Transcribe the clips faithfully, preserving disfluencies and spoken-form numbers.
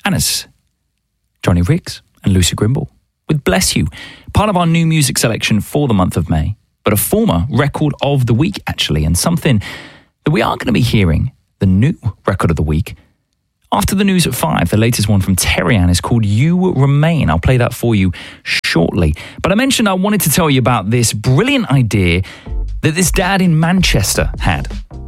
and it's Johnny Riggs and Lucy Grimble with Bless You, part of our new music selection for the month of May, but a former record of the week, actually, and something that we are going to be hearing, the new record of the week, after the news at five. The latest one from Terrian is called You Remain. I'll play that for you shortly. But I mentioned I wanted to tell you about this brilliant idea that this dad in Manchester had.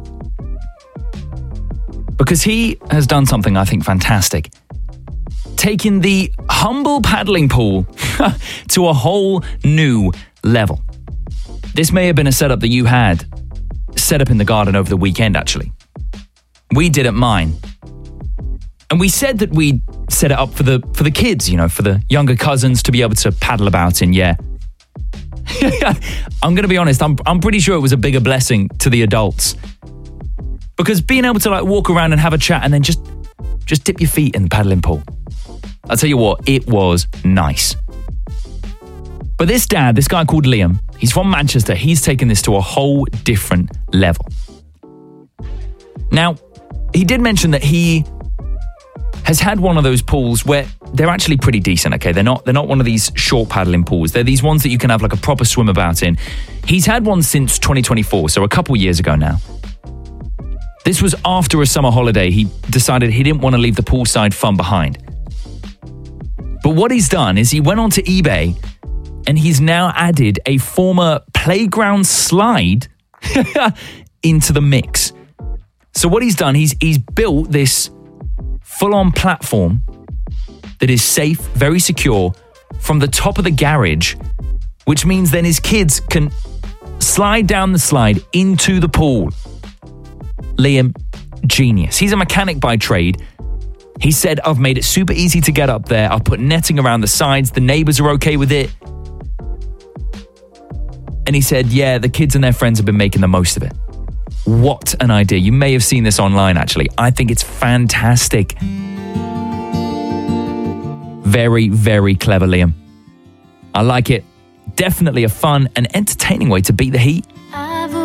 Because he has done something I think fantastic. Taking the humble paddling pool to a whole new level. This may have been a setup that you had set up in the garden over the weekend, actually. We did at mine. And we said that we'd set it up for the for the kids, you know, for the younger cousins to be able to paddle about in, yeah. I'm going to be honest, I'm I'm pretty sure it was a bigger blessing to the adults. Because being able to like walk around and have a chat and then just just dip your feet in the paddling pool. I'll tell you what, it was nice. But this dad, this guy called Liam, he's from Manchester, he's taken this to a whole different level. Now, he did mention that he has had one of those pools where they're actually pretty decent, okay? They're not they're not one of these short paddling pools. They're these ones that you can have like a proper swim about in. He's had one since twenty twenty-four, so a couple years ago now. This was after a summer holiday. He decided he didn't want to leave the poolside fun behind. But what he's done is he went onto eBay and he's now added a former playground slide into the mix. So what he's done, he's he's built this full-on platform that is safe, very secure, from the top of the garage, which means then his kids can slide down the slide into the pool. Liam, genius. He's a mechanic by trade. He said, I've made it super easy to get up there. I've put netting around the sides. The neighbors are okay with it. And he said, yeah, the kids and their friends have been making the most of it. What an idea. You may have seen this online, actually. I think it's fantastic. Very, very clever, Liam. I like it. Definitely a fun and entertaining way to beat the heat.